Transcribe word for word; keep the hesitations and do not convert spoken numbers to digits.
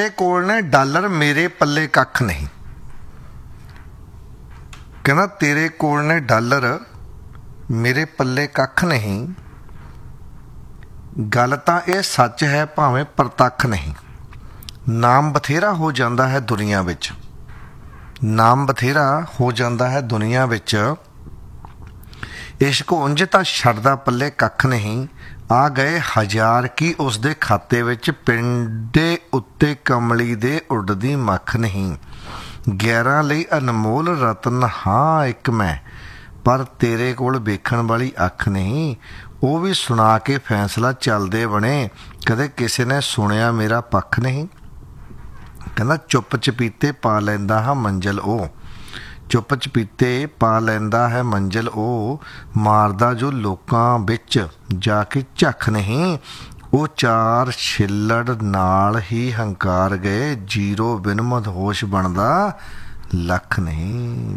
तेरे कोल ने डॉलर मेरे पल्ले कख नहीं। कहना तेरे कोल ने डॉलर मेरे पल्ले कख नहीं। गल तां ये सच है भावें परतख नहीं। नाम बथेरा हो जाता है दुनिया विच, नाम बथेरा हो जाता है दुनिया विच। इश्क उंज तां छड्डदा पल्ले कख नहीं। आ गए हज़ार की उसदे खाते विच, पिंडे उत्ते कमली दे उड़दी मख नहीं। ग्यारह लई अनमोल रतन हाँ एक मैं, पर तेरे कोल वेखण वाली अख नहीं। वो भी सुना के फैसला चलदे बने, कदे किसी ने सुनिया मेरा पक्ष नहीं। कहना चुप चपीते पा लैंदा हाँ मंजिल ओ, चुप चपीते पा लैंदा है मंजिल ओ। मारदा जो लोकां विच जाके झख नहीं। वो चार छिल्लड़ नाल ही हंकार गए, जीरो बिन मदहोश बनदा लख नहीं।